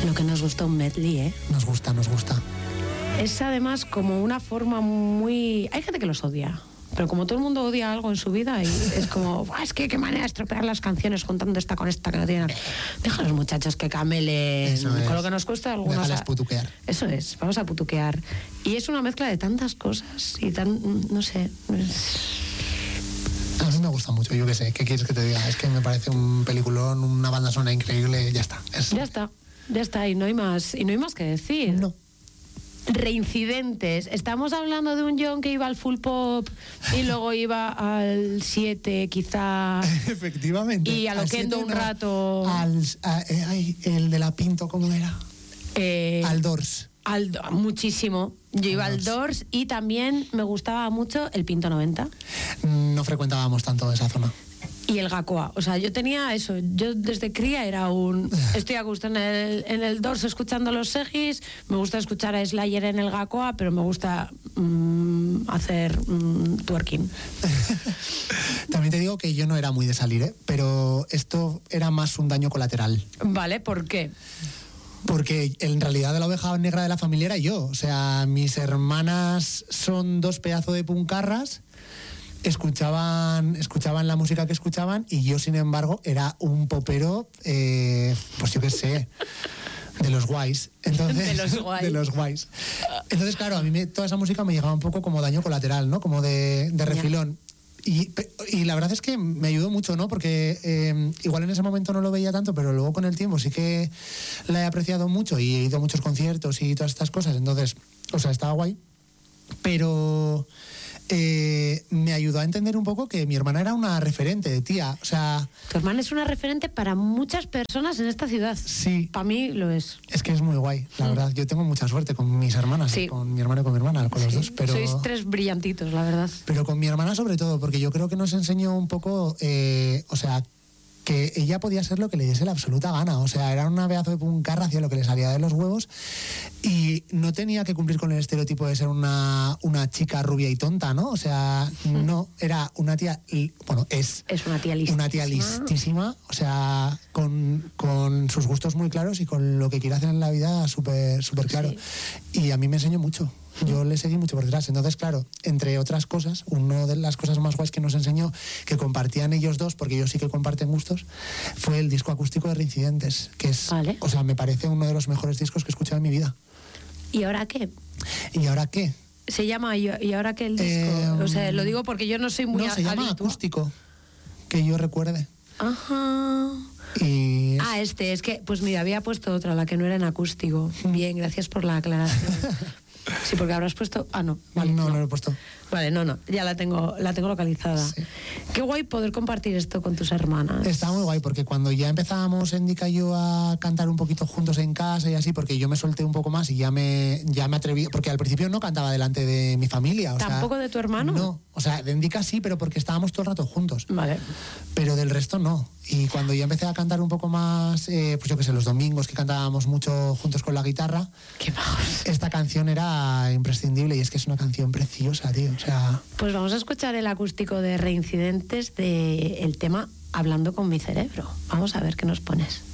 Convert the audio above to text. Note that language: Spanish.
Lo que nos gusta un medley, ¿eh? Nos gusta. Es además como una forma muy... Hay gente que los odia, pero como todo el mundo odia algo en su vida, y es como, es que qué manera de estropear las canciones juntando esta con esta que no tienen... Deja a los muchachos que camelen con lo que nos cuesta algunos... Déjales putuquear. Eso es, vamos a putuquear. Y es una mezcla de tantas cosas y no sé... A mí me gusta mucho, yo qué sé, ¿qué quieres que te diga? Es que me parece un peliculón, una banda sonora increíble, ya está. Ya está, y no hay más que decir. No. Reincidentes. Estamos hablando de un John que iba al full pop y luego iba al 7 quizá. Efectivamente. Y a Loquendo un rato. El de la Pinto, ¿cómo era? Al Doors. Muchísimo. Yo iba al Doors y también me gustaba mucho el Pinto 90. No frecuentábamos tanto esa zona. Y el Gacoa, o sea, yo tenía eso, yo desde cría era estoy a gusto en el Doors escuchando los Segis, me gusta escuchar a Slayer en el Gacoa, pero me gusta hacer twerking. También te digo que yo no era muy de salir, pero esto era más un daño colateral. Vale, ¿por qué? Porque en realidad la oveja negra de la familia era yo, o sea, mis hermanas son dos pedazos de puncarras. Escuchaban la música que escuchaban y yo, sin embargo, era un popero, pues yo qué sé, de los guays. Entonces, de los guays. Entonces, claro, a mí toda esa música me llegaba un poco como daño colateral, ¿no? Como de refilón. Y la verdad es que me ayudó mucho, ¿no? Porque igual en ese momento no lo veía tanto, pero luego con el tiempo sí que la he apreciado mucho y he ido a muchos conciertos y todas estas cosas. Entonces, o sea, estaba guay. Pero... me ayudó a entender un poco que mi hermana era una referente de tía, o sea... Tu hermana es una referente para muchas personas en esta ciudad. Sí. Para mí lo es. Es que es muy guay, la verdad. Yo tengo mucha suerte con mis hermanas, sí. Con mi hermano y con mi hermana, con los dos, pero... Sois tres brillantitos, la verdad. Pero con mi hermana sobre todo, porque yo creo que nos enseñó un poco, o sea... que ella podía ser lo que le diese la absoluta gana, o sea, era una pedazo de puncarra, hacía lo que le salía de los huevos y no tenía que cumplir con el estereotipo de ser una chica rubia y tonta, ¿no? O sea, no, era una tía, bueno, es una tía listísima. Una tía listísima, o sea, con sus gustos muy claros y con lo que quiere hacer en la vida súper claro. Sí. Y a mí me enseñó mucho. Yo le seguí mucho por detrás. Entonces, claro, entre otras cosas, una de las cosas más guays que nos enseñó, que compartían ellos dos, porque ellos sí que comparten gustos, fue el disco acústico de Reincidentes, que es, vale. O sea, me parece uno de los mejores discos que he escuchado en mi vida. ¿Y ahora qué? ¿Y ahora qué? Se llama ¿Y ahora qué el disco? O sea, lo digo porque yo no soy muy... No, se llama Acústico, que yo recuerde. Ajá. Y... es que, pues mira, había puesto otra, la que no era en acústico. Bien, gracias por la aclaración. Sí, porque habrás puesto... no. Vale, no lo he puesto. Vale, no. Ya la tengo localizada. Sí. Qué guay poder compartir esto con tus hermanas. Está muy guay, porque cuando ya empezábamos Endika y yo a cantar un poquito juntos en casa y así, porque yo me solté un poco más y ya me atreví, porque al principio no cantaba delante de mi familia. ¿Tampoco de tu hermano? No, o sea, de Endika sí, pero porque estábamos todo el rato juntos. Vale. Pero del resto no. Y cuando ya empecé a cantar un poco más, pues yo qué sé, los domingos que cantábamos mucho juntos con la guitarra, ¡qué bajos! Esta canción era imprescindible y es que es una canción preciosa, tío. O sea... Pues vamos a escuchar el acústico de Reincidentes del tema Hablando con mi cerebro. Vamos a ver qué nos pones.